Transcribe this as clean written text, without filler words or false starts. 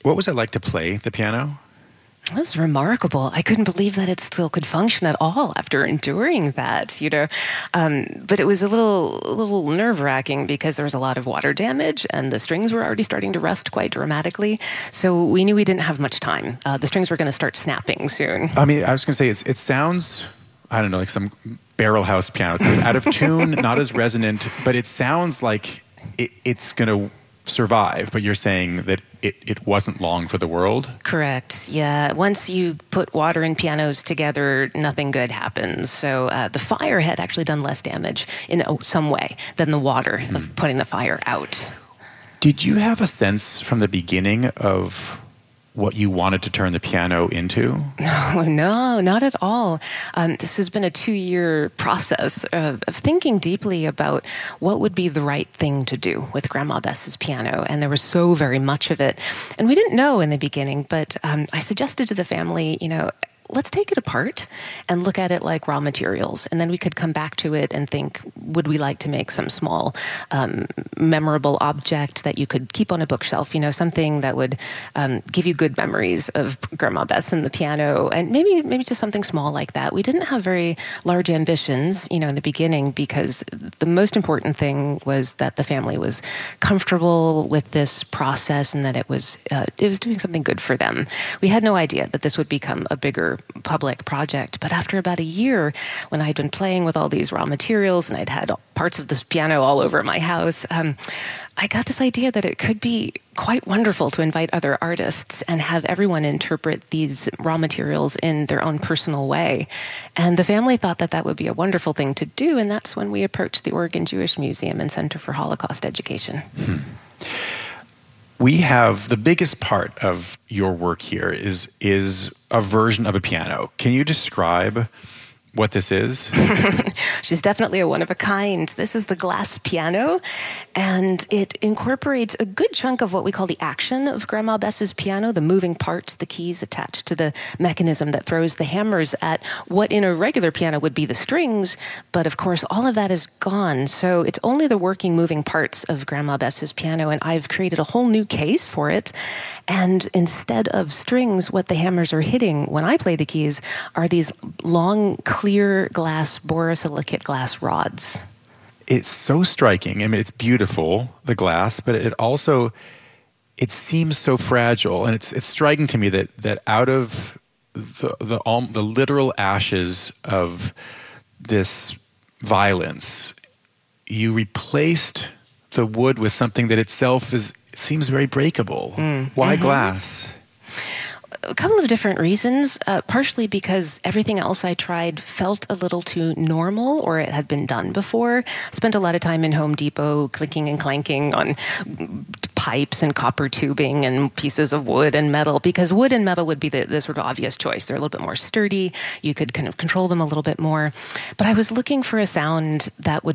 What was it like to play the piano? It was remarkable. I couldn't believe that it still could function at all after enduring that, But it was a little nerve-wracking because there was a lot of water damage and the strings were already starting to rust quite dramatically. So we knew we didn't have much time. The strings were going to start snapping soon. I mean, I was going to say, it sounds, I don't know, like some barrel house piano. It sounds out of tune, not as resonant, but it sounds like it's going to survive. But you're saying that it wasn't long for the world? Correct. Yeah. Once you put water and pianos together, nothing good happens. So the fire had actually done less damage in some way than the water of putting the fire out. Did you have a sense from the beginning of what you wanted to turn the piano into? No, not at all. This has been a 2-year process of thinking deeply about what would be the right thing to do with Grandma Bess's piano. And there was so very much of it. And we didn't know in the beginning, but I suggested to the family, let's take it apart and look at it like raw materials. And then we could come back to it and think, would we like to make some small, memorable object that you could keep on a bookshelf, something that would give you good memories of Grandma Bess and the piano, and maybe just something small like that. We didn't have very large ambitions, in the beginning, because the most important thing was that the family was comfortable with this process and that it was doing something good for them. We had no idea that this would become a bigger public project. But after about a year, when I'd been playing with all these raw materials and I'd had parts of this piano all over my house, I got this idea that it could be quite wonderful to invite other artists and have everyone interpret these raw materials in their own personal way. And the family thought that that would be a wonderful thing to do, and that's when we approached the Oregon Jewish Museum and Center for Holocaust Education. We have the biggest part of your work here is a version of a piano. Can you describe what this is? She's definitely a one of a kind. This is the glass piano, and it incorporates a good chunk of what we call the action of Grandma Bess's piano, the moving parts, the keys attached to the mechanism that throws the hammers at what in a regular piano would be the strings, but of course all of that is gone. So it's only the working moving parts of Grandma Bess's piano, and I've created a whole new case for it. And instead of strings, what the hammers are hitting when I play the keys are these long, clear glass, borosilicate glass rods. It's so striking. I mean, it's beautiful, the glass, but it seems so fragile. And it's striking to me that out of the literal ashes of this violence, you replaced the wood with something that itself seems very breakable. Why glass? A couple of different reasons, partially because everything else I tried felt a little too normal, or it had been done before. Spent a lot of time in Home Depot clicking and clanking on pipes and copper tubing and pieces of wood and metal, because wood and metal would be the sort of obvious choice. They're a little bit more sturdy. You could kind of control them a little bit more. But I was looking for a sound that would